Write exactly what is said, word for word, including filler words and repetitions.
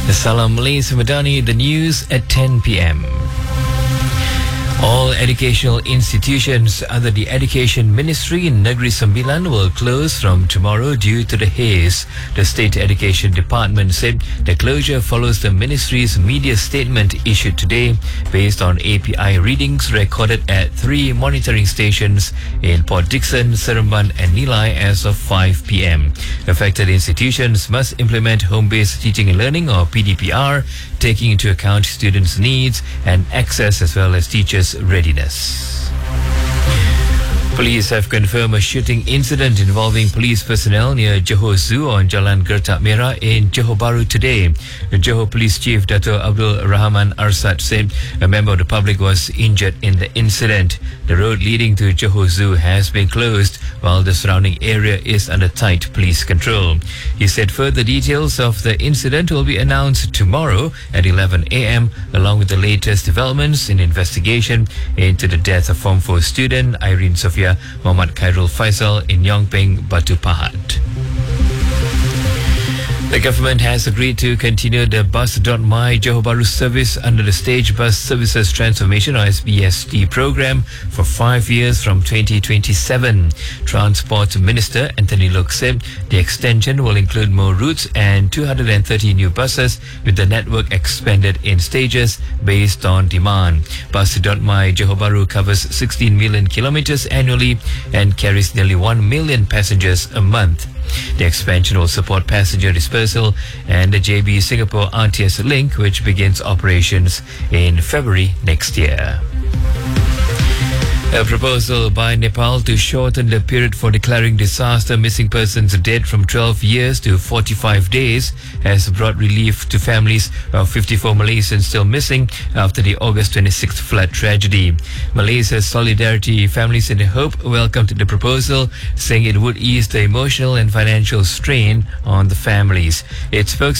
Salam Malaysia Madani, the news at ten p.m. All educational institutions under the Education Ministry in Negeri Sembilan will close from tomorrow due to the haze. The State Education Department said the closure follows the Ministry's media statement issued today based on A P I readings recorded at three monitoring stations in Port Dickson, Seremban and Nilai as of five p.m. Affected institutions must implement home-based teaching and learning or P D P R, taking into account students' needs and access as well as teachers' readiness. Police have confirmed a shooting incident involving police personnel near Johor Zoo on Jalan Gertak Merah in Johor Bahru today. The Johor Police Chief Dato' Abdul Rahman Arsad said a member of the public was injured in the incident. The road leading to Johor Zoo has been closed while the surrounding area is under tight police control. He said further details of the incident will be announced tomorrow at eleven a.m. along with the latest developments in investigation into the death of Form four student Irene Sophia Muhammad Khairul Faisal in Yongpeng, Batu Pahat. The government has agreed to continue the Bus dot My Johor Bahru service under the Stage Bus Services Transformation or S B S T program for five years from twenty twenty-seven. Transport Minister Anthony Loke said the extension will include more routes and two hundred thirty new buses with the network expanded in stages based on demand. Bus dot My Johor Bahru covers sixteen million kilometers annually and carries nearly one million passengers a month. The expansion will support passenger dispersal and the J B Singapore R T S link, which begins operations in February next year. A proposal by Nepal to shorten the period for declaring disaster missing persons dead from twelve years to forty-five days has brought relief to families of fifty-four Malaysians still missing after the August twenty-sixth flood tragedy. Malaysia's Solidarity Families in Hope welcomed the proposal, saying it would ease the emotional and financial strain on the families. Its spokesperson